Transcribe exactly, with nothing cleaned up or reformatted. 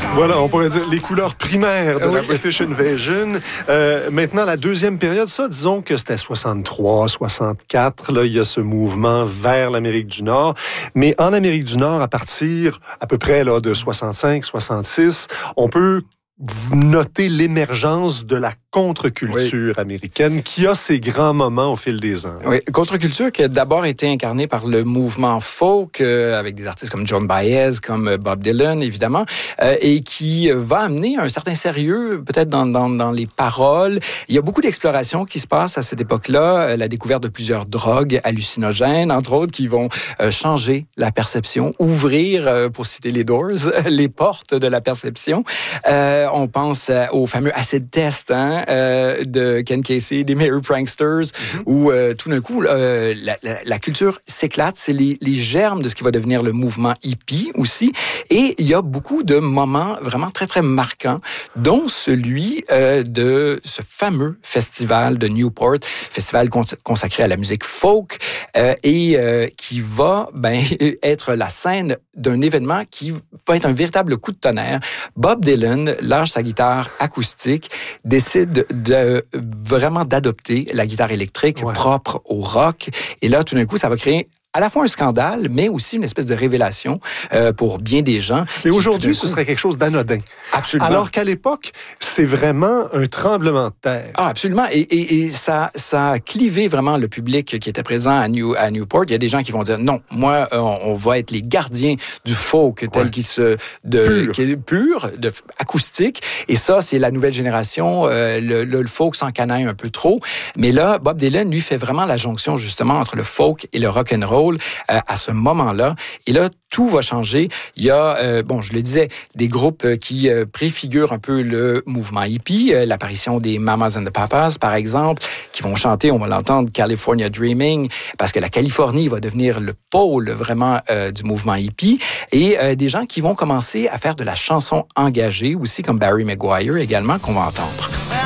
Voilà, on pourrait dire les couleurs primaires de oui. la British Invasion. Euh, maintenant, la deuxième période, ça, disons que c'était soixante-trois, soixante-quatre. Là, il y a ce mouvement vers l'Amérique du Nord. Mais en Amérique du Nord, à partir à peu près là, de soixante-cinq, soixante-six, on peut noter l'émergence de la contre-culture oui. américaine qui a ses grands moments au fil des ans. Oui, contre-culture qui a d'abord été incarnée par le mouvement folk, euh, avec des artistes comme Joan Baez, comme Bob Dylan, évidemment, euh, et qui va amener un certain sérieux, peut-être dans, dans, dans les paroles. Il y a beaucoup d'explorations qui se passent à cette époque-là, la découverte de plusieurs drogues hallucinogènes, entre autres, qui vont euh, changer la perception, ouvrir, euh, pour citer les Doors, les portes de la perception. Euh, on pense au fameux acid test, hein, Euh, de Ken Casey, des Merry Pranksters, mm-hmm. où euh, tout d'un coup, euh, la, la, la culture s'éclate. C'est les, les germes de ce qui va devenir le mouvement hippie aussi. Et il y a beaucoup de moments vraiment très, très marquants, dont celui euh, de ce fameux festival de Newport, festival cons- consacré à la musique folk, euh, et euh, qui va ben, être la scène d'un événement qui va être un véritable coup de tonnerre. Bob Dylan lâche sa guitare acoustique, décide De, de vraiment d'adopter la guitare électrique ouais. propre au rock. Et là, tout d'un coup, ça va créer à la fois un scandale, mais aussi une espèce de révélation euh, pour bien des gens. Mais aujourd'hui, coup... ce serait quelque chose d'anodin. Absolument. Alors qu'à l'époque, c'est vraiment un tremblement de terre. Ah, absolument. Et, et, et ça, ça a clivé vraiment le public qui était présent à, New, à Newport. Il y a des gens qui vont dire, non, moi, on, on va être les gardiens du folk tel ouais. qu'il se... De, pur. Qui est pur, de, acoustique. Et ça, c'est la nouvelle génération. Euh, le, le, le folk s'en canaille un peu trop. Mais là, Bob Dylan, lui, fait vraiment la jonction, justement, entre le folk et le rock'n'roll. Euh, à ce moment-là. Et là, tout va changer. Il y a, euh, bon, je le disais, des groupes euh, qui euh, préfigurent un peu le mouvement hippie, euh, l'apparition des Mamas and the Papas, par exemple, qui vont chanter, on va l'entendre, California Dreaming, parce que la Californie va devenir le pôle vraiment euh, du mouvement hippie. Et euh, des gens qui vont commencer à faire de la chanson engagée, aussi comme Barry Maguire également, qu'on va entendre.